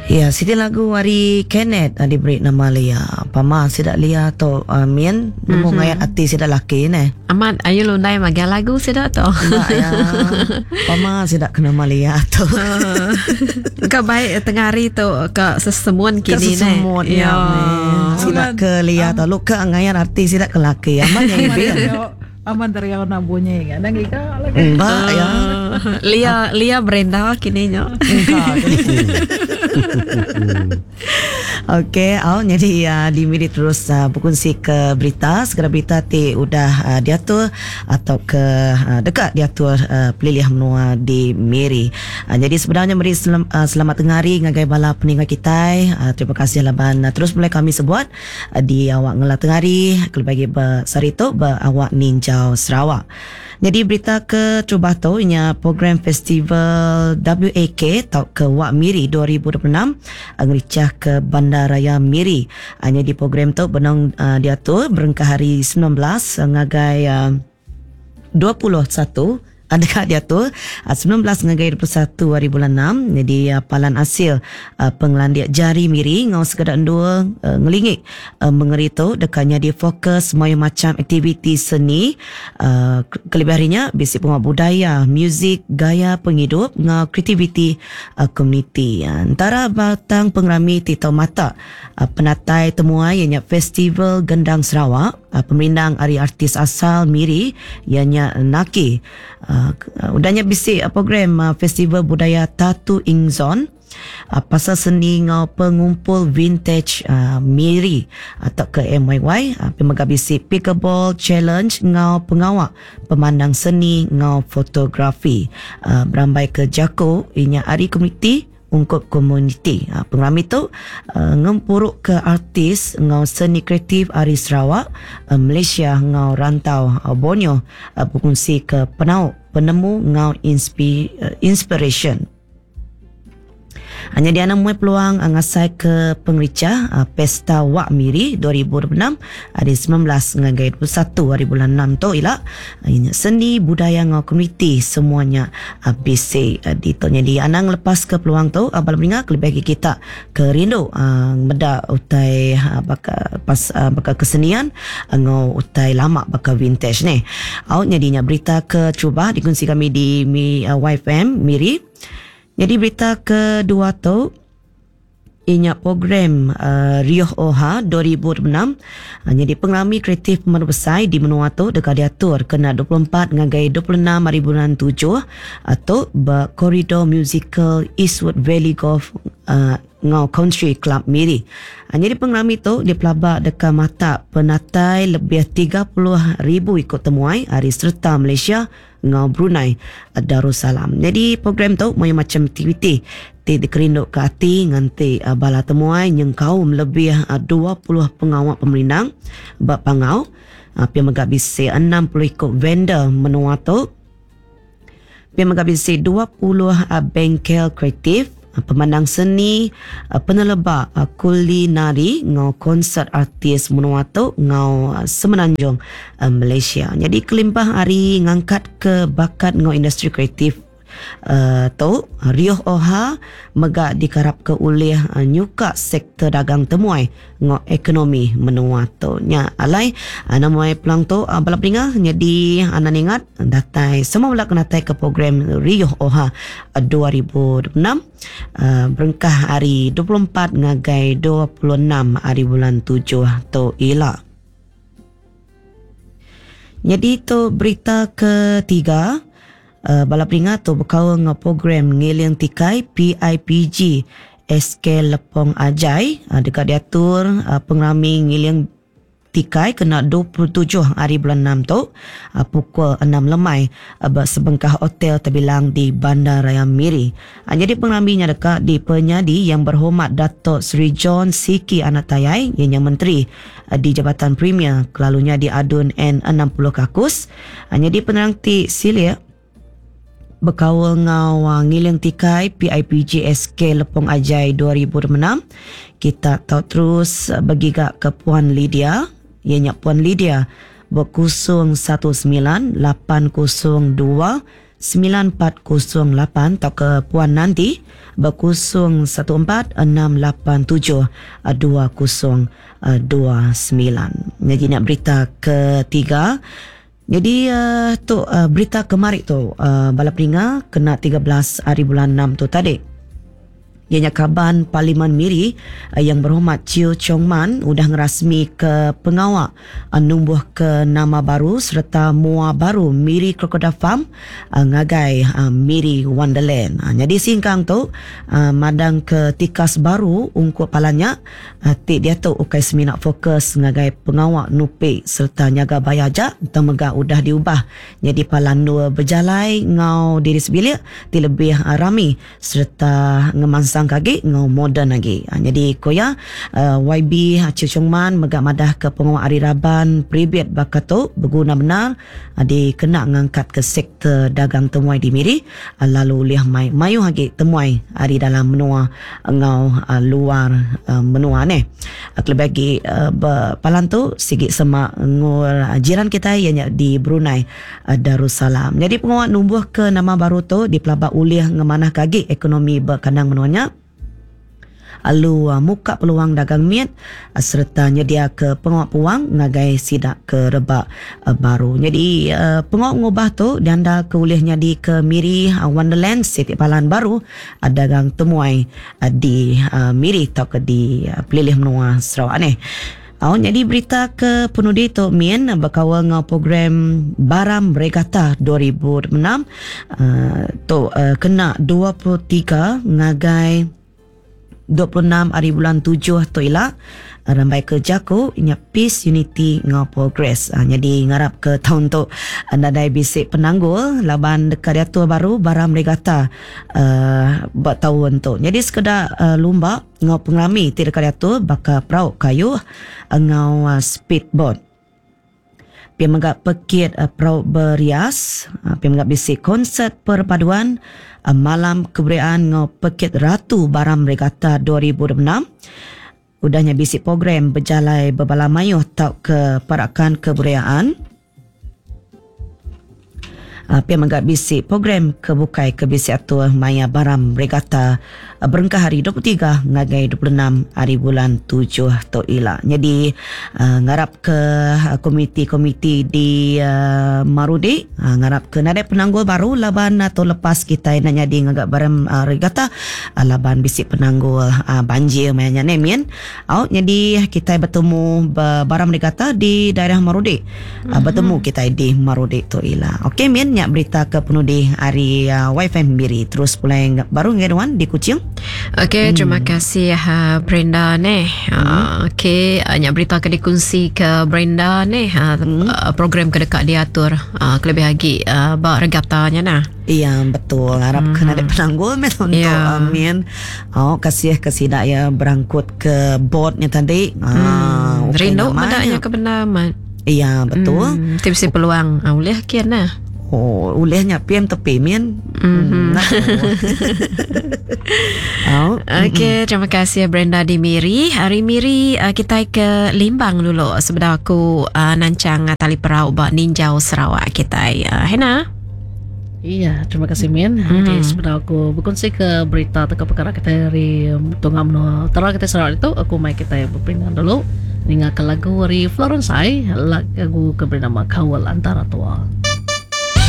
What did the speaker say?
Ya, siti lagu hari Kenneth diberi nama Lia. Pama sidak Lia atau Mien nemu ngayat ati sidak laki ni. Amat ayo lundai maga lagu sidak tu. Mak ya. Pama sidak kena Malia tu. Kau baik tengah hari tu ke sesemuan kini ni. Kesesemut ya. Sidak ke Lia tu. Lu ke ngayat arti sidak ke laki. Amat yang ibu. Aman dari yang nak bunyi kan nang ika lagi. Mbak ya. Lia Brenda kini nyo. Okey, jadi di minit terus berkongsi ke berita. Segera berita ti udah diatur atau ke dekat diatur pelilihan menua di Miri. Jadi sebenarnya beri selamat tengah hari ngagai bala peninggal kita. Terima kasih laban terus mulai kami sebuat di awak ngelah tengah hari kelebagi bersarito awak Ninja Sarawak. Jadi berita ke Trubah tu inya program festival WAK atau ke Wak Miri 2026 ngericah ke Bandaraya Miri. Jadi program tu benang diatur berengkah hari 19 ngagai 21 dekat dia tu 19 ngagai 21 hari bulan 6. Jadi palan hasil penglandiak jari Miri ngau sekedar dua ngelingik mengeri tu dekatnya dia fokus semua macam aktiviti seni kelebihannya basic penguat budaya, muzik, gaya penghidup ngau kreativiti komuniti. Antara batang pengrami titau mata penatai temuai ianya Festival Gendang Sarawak, pemerindang hari artis asal Miri ianya Naki. Udahnya bisik program Festival Budaya Tatu Ingzon pasal seni ngau pengumpul vintage Miri atau ke MYY pemaga bisik Pickleball Challenge ngau pengawak pemandang seni ngau fotografi berambai ke Jako inya hari komuniti ungkup komuniti. Pengrami tu ngempuruk ke artis ngau seni kreatif Ari Sarawak Malaysia ngau rantau Borneo berkongsi ke penemu ngau inspiration. Hanya dia nak mulai peluang ngasai ke pengericah Pesta Wak Miri 2026 hari 19 ngagai 21 hari bulan 6 tu ialah seni budaya ngau komuniti semuanya basic ditonya di anang lepas ke peluang tu abal beringat lebih bagi kita ke rindu meda utai bakal kesenian ngau utai lama bakal vintage ni. Nyadinya berita ke cuba dikongsi kami di YFM Miri. Jadi berita kedua tu ianya program Rioh Oha 2006. Jadi pengalami kreatif pemandu besar di menua tu dekat diatur kena 24 ngagai 26 hari bulan 7 atau koridor musical Eastwood Valley Golf ngau Country Club Miri. Jadi pengalami tu dia pelabak dekat mata penatai lebih 30,000 ikut temuai hari serta Malaysia ngau Brunei Darussalam. Jadi program tu macam aktiviti dikerinduk ke hati nganti bala temuai yang kaum lebih 20 pengawal pemerintah bak pangau pi megak bisi 60 ikut vendor menua tu pi megak bisi 20 bengkel kreatif pemandang seni penelebak kulinari ngau konsert artis menua tu ngau Semenanjung Malaysia. Jadi kelimpah hari ngangkat ke bakat ngau industri kreatif tu Rioh Oha megak dikarap ke oleh nyuka sektor dagang temuai ngau ekonomi menua tu nya alai namuai pelang tu balap ringah jadi anan ingat datai semua balak kenatai ke program Rioh Oha 2006 berengkah hari 24 ngagai 26 hari bulan 7 tu ialah. Jadi tu berita ketiga balap ringat tu berkawal dengan program ngeliang tikai PIPG SK Lepong Ajai dekat diatur pengrami ngeliang tikai kena 27 hari bulan 6 tu pukul 6 lemai sebengkah hotel terbilang di Bandaraya Miri. Jadi pengraminya dekat di penyadi yang berhormat Datuk Seri John Siki Anatayai yang menteri di Jabatan Premier kelalunya di adun N60 Kakus. Jadi penerang ti silia berkawal ngau ngiling tikai PIPG SK Lepong Ajai 2006. Kita tahu terus bagi ke Puan Lydia ianya Puan Lydia berkusung 19 802 9408 atau ke Puan Nanti ber-014 687 2029. Jadi nak berita ketiga. Jadi berita kemarin tu bala peringa kena 13 hari bulan 6 tu tadi. Ianya Kaban Parlimen Miri yang berhormat Chiu Chong Man udah ngerasmi ke pengawal numbuh ke nama baru serta mua baru Miri Crocodile Farm ngagai Miri Wonderland. Jadi singkang tu madang ke tikas baru ungkup palanya tik dia tu ukai seminak fokus ngagai pengawal nupi serta nyaga bayaja temega udah diubah jadi palan dua berjalai ngau diri sebilik ti lebih rami serta ngemansa kagi ngau moden lagi. Jadi koya YB Chiu Chong Man megak madah ke pengawal Ari Raban pribit bakato berguna benar di kena ngangkat ke sektor dagang temuai di Miri lalu liah mayu lagi temuai ari dalam menua ngau luar menua ni. Kelebih lagi palan tu sikit semak ngul jiran kita ianya di Brunei Darussalam. Jadi pengawal numbuh ke nama baru tu di pelabak ulih ngemanah kagi ekonomi berkandang menuanya lalu muka peluang dagang miat serta nyedia ke pengawal puang ngagai sidak ke rebak baru. Jadi pengawal ngubah tu dianda ke ulihnya di ke Miri Wonderland setiap palan baru dagang temuai di Miri atau ke di Pelilih Menua Sarawak ni. Jadi berita ke penudi tu Mien berkawal ngau program Baram Regatta 2006 tu kena 23 ngagai 26 hari bulan 7 tu ila rambai kerja ku inya peace unity ngau progress. Jadi ngarap ke tahun tu nadai bisik penanggul laban dekat dia tu baru Baram Regatta buat tahun tu. Jadi sekedar lumba ngau pengelami ti dekat dia tu bakal perahu kayu ngau speedboat. Pia megak pekit perahu berias, pia megak bisik konsert perpaduan malam kebudayaan ngau pekit Ratu Baram Regatta 2006. Udahnya bisik program berjalai berbala mayuh tau ke perakan kebudayaan. Pia megak bisik program kebukai ke bisik atua Maya Baram Regatta berengkah hari 23 ngagai 26 hari bulan 7 tu ila. Jadi ngarap ke komiti-komiti di Marudi ngarap ke nadai penanggul baru laban atau lepas kita nak jadi ngagak Baram Regatta laban bisik penanggul banjir mainnya nemin. Jadi kita bertemu Baram Regatta di daerah Marudi. Bertemu kita di Marudi tu ila. Okey Min nyak berita ke penudi hari YFM Miri terus pulai baru ngeruan di Kuching. Okey, terima kasih Brenda ni. Okey, nyak berita ke dikunci ke Brenda ni. Program ke dekat diatur kelebih lagi bak regatanya nah. Iya betul. Harap kena ada penanggul untuk Amin. Kasih kesidak ya berangkut ke boardnya tadi. Rindu madaknya kebenaran. Iya betul. Tipsi peluang boleh kian nah. Ulehnya PM tepi Min. Okey, terima kasih Brenda di Miri. Hari Miri kita ke Limbang dulu sebab aku nancang tali perahu bak Ninjau Sarawak kita. Hena. Iya, terima kasih Min. Jadi sebenarnya aku berkongsi ke berita atau perkara kita dari Tunggal Menua Utara kita Sarawak itu. Aku mai kita berpindah dulu dengan ke lagu dari Florence Ai, lagu ke bernama Kawal Antara Tua.